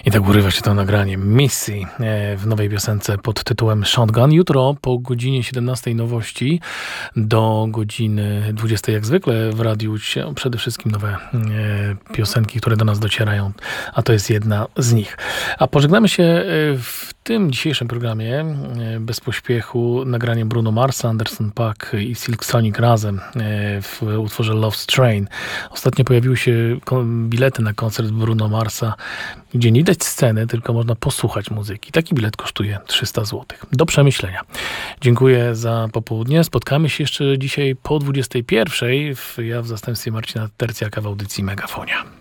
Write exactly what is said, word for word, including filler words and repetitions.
I tak urywa się to nagranie Missy w nowej piosence pod tytułem Shotgun. Jutro po godzinie siedemnastej nowości do godziny dwudziestej jak zwykle w radiu się przede wszystkim nowe piosenki, które do nas docierają, a to jest jedna z nich. A pożegnamy się w tym dzisiejszym programie bez pośpiechu nagraniem Bruno Marsa, Anderson .Paak i Silk Sonic razem w utworze Love's Train. Ostatnio pojawiły się bilety na koncert Bruno Marsa, gdzie nie widać sceny, tylko można posłuchać muzyki. Taki bilet kosztuje trzysta złotych. Do przemyślenia. Dziękuję za popołudnie. Spotkamy się jeszcze dzisiaj po dwudziestej pierwszej. Ja w zastępstwie Marcina Tercjaka w audycji Megafonia.